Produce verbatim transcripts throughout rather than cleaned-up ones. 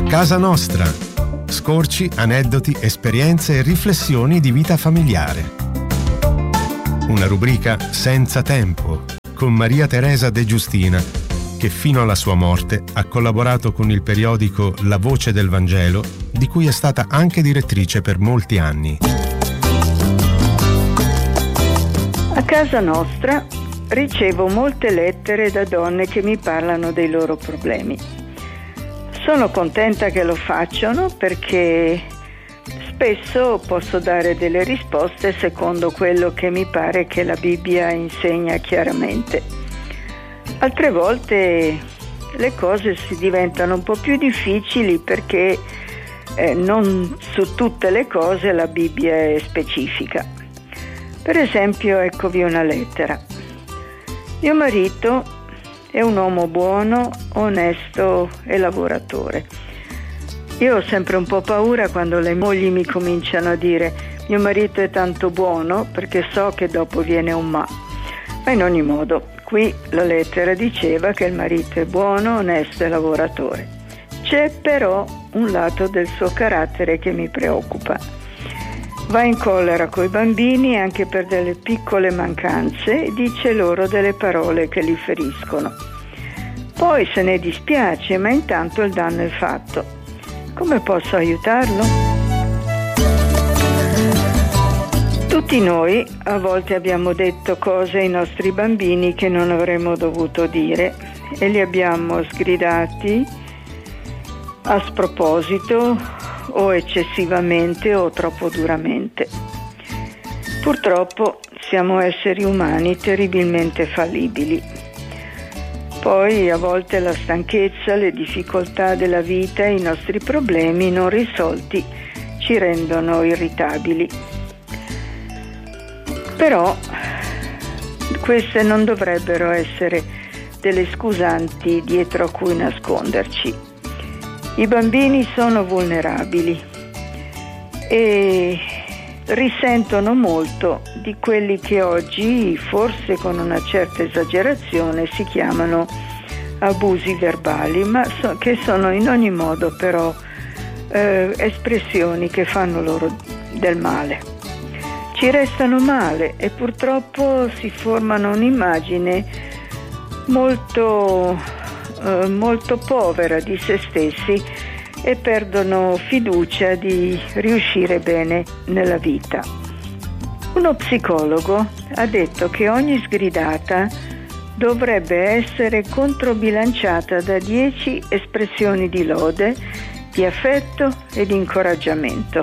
Casa Nostra. Scorci, aneddoti, esperienze e riflessioni di vita familiare. Una rubrica senza tempo con Maria Teresa De Giustina, che fino alla sua morte ha collaborato con il periodico La Voce del Vangelo, di cui è stata anche direttrice per molti anni. A casa nostra ricevo molte lettere da donne che mi parlano dei loro problemi. Sono contenta che lo facciano perché spesso posso dare delle risposte secondo quello che mi pare che la Bibbia insegna chiaramente. Altre volte le cose si diventano un po' più difficili perché eh, non su tutte le cose la Bibbia è specifica. Per esempio, eccovi una lettera. Mio marito è un uomo buono, onesto e lavoratore. Io ho sempre un po' paura quando le mogli mi cominciano a dire mio marito è tanto buono, perché so che dopo viene un ma. Ma in ogni modo, qui la lettera diceva che il marito è buono, onesto e lavoratore. C'è però un lato del suo carattere che mi preoccupa. Va in collera coi bambini anche per delle piccole mancanze e dice loro delle parole che li feriscono. Poi se ne dispiace, ma intanto il danno è fatto. Come posso aiutarlo? Tutti noi a volte abbiamo detto cose ai nostri bambini che non avremmo dovuto dire e li abbiamo sgridati a sproposito o eccessivamente o troppo duramente. Purtroppo siamo esseri umani terribilmente fallibili. Poi a volte la stanchezza, le difficoltà della vita e i nostri problemi non risolti ci rendono irritabili. Però queste non dovrebbero essere delle scusanti dietro a cui nasconderci. I bambini sono vulnerabili e risentono molto di quelli che oggi, forse con una certa esagerazione, si chiamano abusi verbali, ma so, che sono in ogni modo però eh, espressioni che fanno loro del male. Ci restano male e purtroppo si formano un'immagine molto molto povera di se stessi e perdono fiducia di riuscire bene nella vita. Uno psicologo ha detto che ogni sgridata dovrebbe essere controbilanciata da dieci espressioni di lode, di affetto e di incoraggiamento.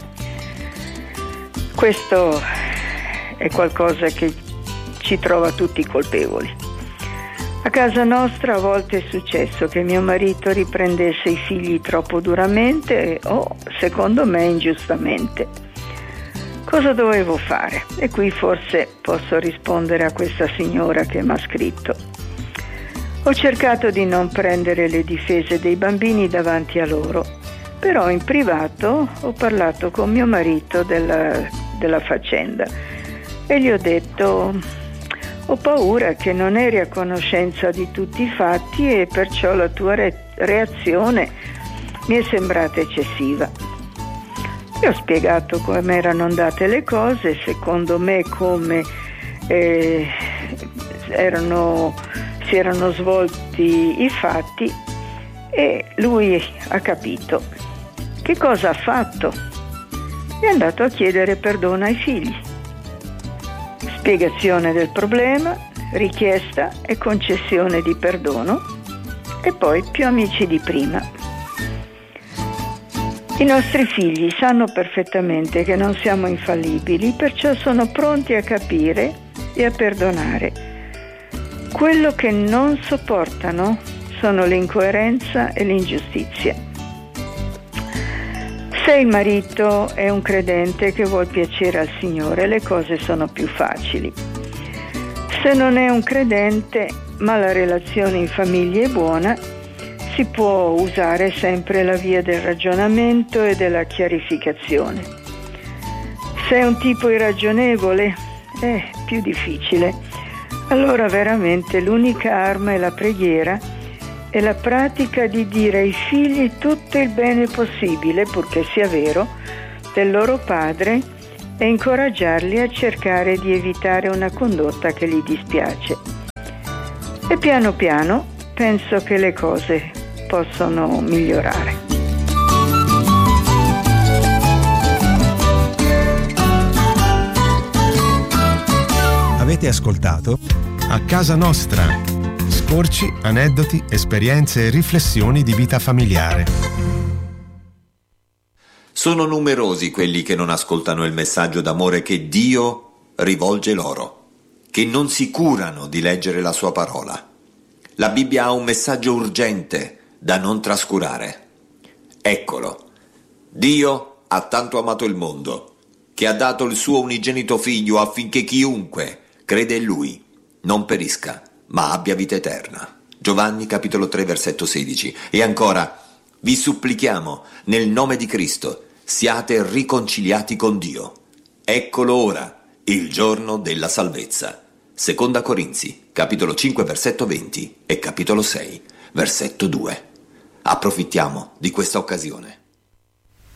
Questo è qualcosa che ci trova tutti colpevoli. A casa nostra a volte è successo che mio marito riprendesse i figli troppo duramente o, secondo me, ingiustamente. Cosa dovevo fare? E qui forse posso rispondere a questa signora che mi ha scritto. Ho cercato di non prendere le difese dei bambini davanti a loro, però in privato ho parlato con mio marito della, della faccenda e gli ho detto: ho paura che non eri a conoscenza di tutti i fatti e perciò la tua re- reazione mi è sembrata eccessiva. Gli ho spiegato come erano andate le cose, secondo me come eh, erano, si erano svolti i fatti, e lui ha capito. Che cosa ha fatto? È andato a chiedere perdono ai figli. Spiegazione del problema, richiesta e concessione di perdono, e poi più amici di prima. I nostri figli sanno perfettamente che non siamo infallibili, perciò sono pronti a capire e a perdonare. Quello che non sopportano sono l'incoerenza e l'ingiustizia. Se il marito è un credente che vuol piacere al Signore, le cose sono più facili. Se non è un credente, ma la relazione in famiglia è buona, si può usare sempre la via del ragionamento e della chiarificazione. Se è un tipo irragionevole, è più difficile. Allora veramente l'unica arma è la preghiera è la pratica di dire ai figli tutto il bene possibile, purché sia vero, del loro padre e incoraggarli a cercare di evitare una condotta che gli dispiace. E piano piano penso che le cose possono migliorare. Avete ascoltato A Casa Nostra. Scorci, aneddoti, esperienze e riflessioni di vita familiare. Sono numerosi quelli che non ascoltano il messaggio d'amore che Dio rivolge loro, che non si curano di leggere la sua parola. La Bibbia ha un messaggio urgente da non trascurare. Eccolo. Dio ha tanto amato il mondo, che ha dato il suo unigenito figlio affinché chiunque crede in lui non perisca, ma abbia vita eterna. Giovanni capitolo tre versetto sedici. E ancora, vi supplichiamo nel nome di Cristo, siate riconciliati con Dio. Eccolo ora, il giorno della salvezza. Seconda Corinzi capitolo cinque versetto venti e capitolo sei versetto due. Approfittiamo di questa occasione.